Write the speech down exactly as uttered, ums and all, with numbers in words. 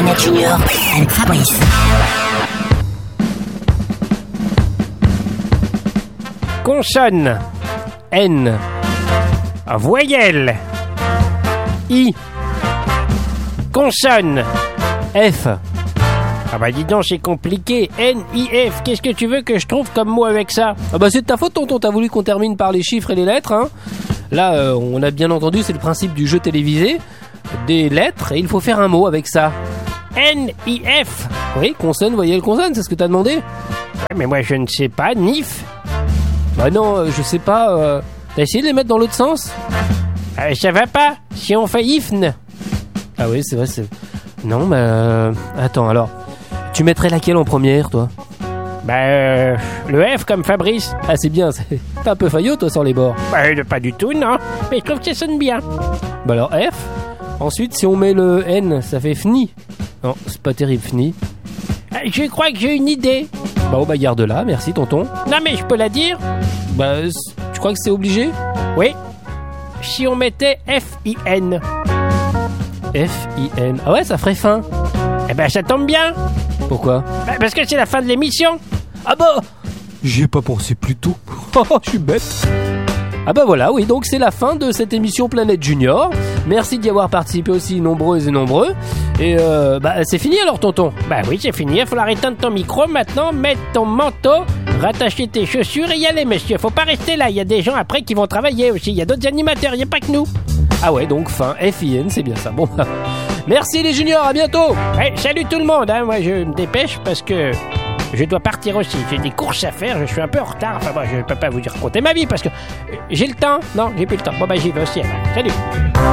Planète Junior avec Fabrice. Consonne. N. Voyelle. I. Consonne. F. Ah bah dis donc, c'est compliqué. N, I, F. Qu'est-ce que tu veux que je trouve comme mot avec ça? Ah bah c'est de ta faute, tonton. T'as voulu qu'on termine par les chiffres et les lettres, hein. Là, euh, on a bien entendu, c'est le principe du jeu télévisé. Des lettres, et il faut faire un mot avec ça. N, I, F. Oui, consonne, voyelle, consonne, c'est ce que t'as demandé. Ouais, mais moi je ne sais pas. Nif. Bah non, euh, je sais pas. Euh... T'as essayé de les mettre dans l'autre sens? euh, Ça va pas. Si on fait ifn. Ah oui, c'est vrai, c'est... Non, mais... Euh... Attends, alors... Tu mettrais laquelle en première, toi? Bah, euh, le F comme Fabrice. Ah, c'est bien, c'est... T'es un peu faillot, toi, sans les bords. Bah, pas du tout, non. Mais je trouve que ça sonne bien. Bah alors, F. Ensuite, si on met le N, ça fait fni. Non, c'est pas terrible, fni. Je crois que j'ai une idée. Bah, oh, bah, garde-la, merci, tonton. Non, mais je peux la dire? Bah, tu crois que c'est obligé? Oui. Si on mettait F I N. F I N. Ah ouais, ça ferait fin. Eh ben, ça tombe bien. Pourquoi? Bah, parce que c'est la fin de l'émission. Ah bah, j'y ai pas pensé plus tôt. Oh, je suis bête. Ah bah voilà, oui, donc c'est la fin de cette émission Planète Junior. Merci d'y avoir participé aussi nombreuses et nombreux. Et euh, bah c'est fini alors, tonton? Bah oui, c'est fini, il faut éteindre ton micro maintenant, mettre ton manteau, rattacher tes chaussures et y aller, monsieur. Faut pas rester là, il y a des gens après qui vont travailler aussi, il y a d'autres animateurs, il n'y a pas que nous. Ah ouais, donc fin, F I N, c'est bien ça. Bon, merci les juniors, à bientôt. Hey, salut tout le monde, hein. Moi je me dépêche parce que je dois partir aussi, j'ai des courses à faire, je suis un peu en retard. Enfin moi je peux pas vous raconter ma vie parce que j'ai le temps. Non, j'ai plus le temps. Bon bah j'y vais aussi. Alors. Salut.